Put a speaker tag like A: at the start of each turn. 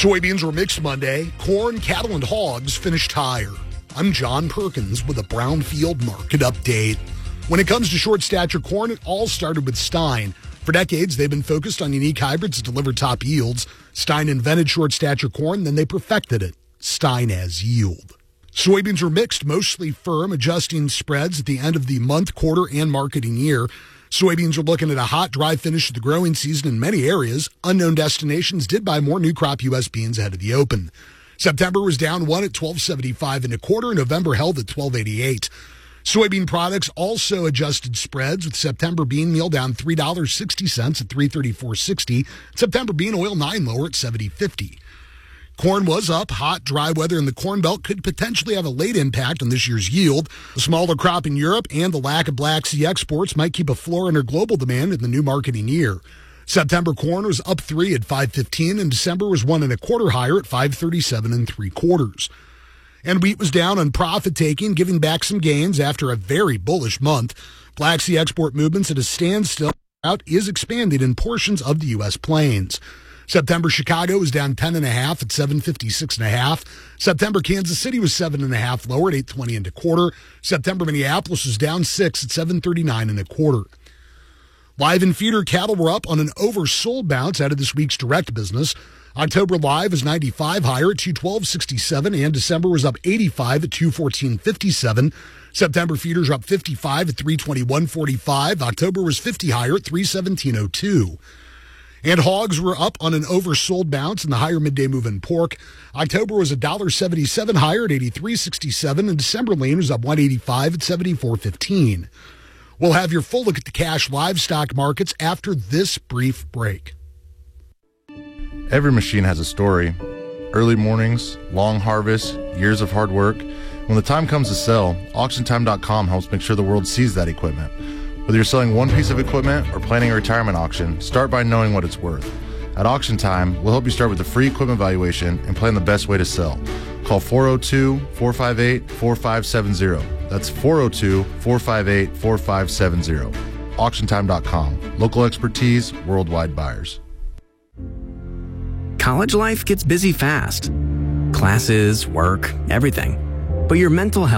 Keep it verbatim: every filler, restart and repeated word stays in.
A: Soybeans were mixed Monday. Corn, cattle, and hogs finished higher. I'm John Perkins with a Brownfield market update. When it comes to short stature corn, it all started with Stein. For decades, they've been focused on unique hybrids to deliver top yields. Stein invented short stature corn, then they perfected it. Stein has yield. Soybeans were mixed, mostly firm, adjusting spreads at the end of the month, quarter, and marketing year. Soybeans are looking at a hot, dry finish to the growing season in many areas. Unknown destinations did buy more new crop U S beans ahead of the open. September was down one at twelve seventy-five and a quarter. November held at twelve eighty-eight. Soybean products also adjusted spreads, with September bean meal down three dollars and sixty cents at three thirty-four sixty. September bean oil nine lower at seventy fifty. Corn was up. Hot, dry weather in the Corn Belt could potentially have a late impact on this year's yield. The smaller crop in Europe and the lack of Black Sea exports might keep a floor under global demand in the new marketing year. September corn was up three at five fifteen, and December was one and a quarter higher at five thirty-seven and three quarters. And wheat was down on profit taking, giving back some gains after a very bullish month. Black Sea export movements at a standstill out is expanding in portions of the U S plains. September Chicago was down ten and a half at seven fifty-six and a half. September Kansas City was seven and a half lower at eight twenty and a quarter. September Minneapolis was down six at seven thirty-nine and a quarter. Live and feeder cattle were up on an oversold bounce out of this week's direct business. October live is ninety-five higher at two twelve sixty-seven, and December was up eighty-five at two fourteen fifty-seven. September feeders are up fifty-five at three twenty-one forty-five. October was fifty higher at three seventeen oh two. And hogs were up on an oversold bounce in the higher midday move in pork. October was one seventy-seven higher at eighty-three sixty-seven, and December lean was up one eighty-five at seventy-four fifteen. We'll have your full look at the cash livestock markets after this brief break.
B: Every machine has a story. Early mornings, long harvests, years of hard work. When the time comes to sell, auction time dot com helps make sure the world sees that equipment. Whether you're selling one piece of equipment or planning a retirement auction, start by knowing what it's worth. At Auction Time, we'll help you start with a free equipment valuation and plan the best way to sell. Call four oh two, four five eight, four five seven zero. That's four oh two, four five eight, four five seven zero. auction time dot com. Local expertise, worldwide buyers.
C: College life gets busy fast. Classes, work, everything. But your mental health